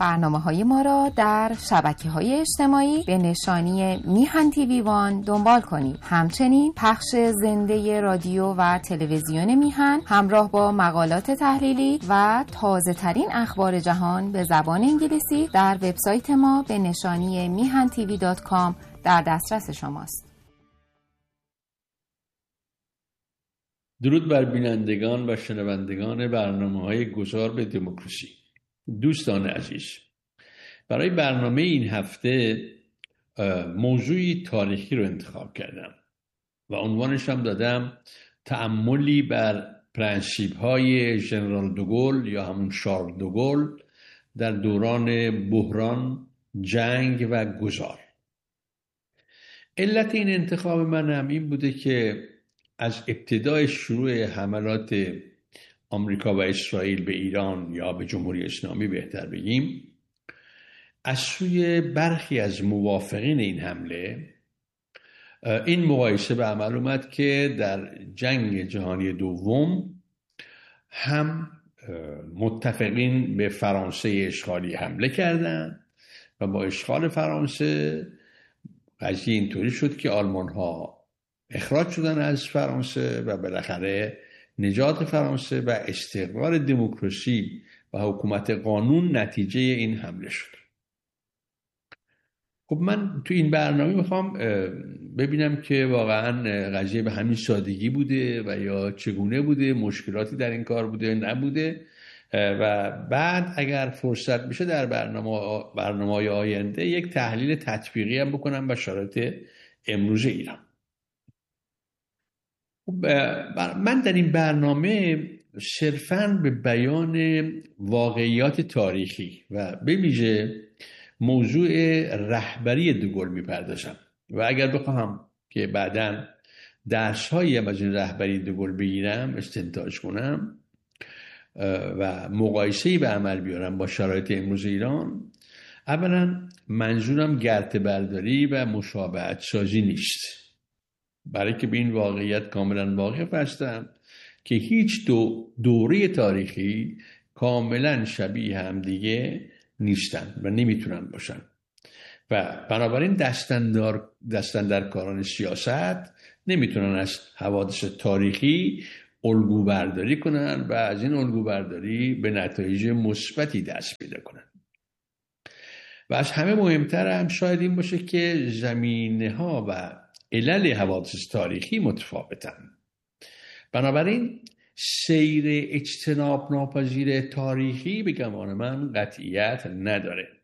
برنامه‌های ما را در شبکه‌های اجتماعی به نشانی میهن تیوی وان دنبال کنید. همچنین پخش زنده رادیو و تلویزیون میهن همراه با مقالات تحلیلی و تازه‌ترین اخبار جهان به زبان انگلیسی در وبسایت ما به نشانی mihantv.com در دسترس شماست. درود بر بینندگان و شنوندگان برنامه‌های گذار به دموکراسی. دوستان عزیز، برای برنامه این هفته موضوعی تاریخی رو انتخاب کردم و عنوانش هم دادم تأملی بر پرنسیپ‌های ژنرال دوگل یا همون شارل دوگل در دوران بحران، جنگ و گذار. علت این انتخاب من هم این بوده که از ابتدای شروع حملات آمریکا و اسرائیل به ایران یا به جمهوری اسلامی بهتر بگیم، از سوی برخی از موافقین این حمله این مقایسه به عمل اومد که در جنگ جهانی دوم هم متفقین به فرانسه اشغالی حمله کردند و با اشغال فرانسه قضیه اینطوری شد که آلمان ها اخراج شدن از فرانسه و بالاخره نجات فرانسه و استقرار دموکراسی و حکومت قانون نتیجه این حمله شد. خب من تو این برنامه میخوام ببینم که واقعا قضیه به همین سادگی بوده و یا چگونه بوده، مشکلاتی در این کار بوده نبوده، و بعد اگر فرصت بشه در برنامه‌های آینده یک تحلیل تطبیقی هم بکنم به شرایط امروز ایران. من در این برنامه صرفاً به بیان واقعیات تاریخی و به ویژه موضوع رهبری دوگل میپردازم و اگر بخواهم که بعداً درس‌هایی هم از این رهبری دوگل بگیرم، استنتاج کنم و مقایسه‌ای به عمل بیارم با شرایط امروز ایران، اولا منظورم گرته برداری و مشابهت سازی نیست، برای که به این واقعیت کاملا واقف هستم که هیچ دوره تاریخی کاملا شبیه هم دیگه نیستن و نمیتونن باشن و بنابراین دستاندرکاران سیاست نمیتونن از حوادث تاریخی الگو برداری کنن و از این الگو برداری به نتایج مثبتی دست پیدا کنن. و از همه مهمتر هم شاید این باشه که زمینه ها و علل حوادث تاریخی متفاوتن. بنابراین سیر اجتناب ناپذیر تاریخی به گمان من قطعیت نداره.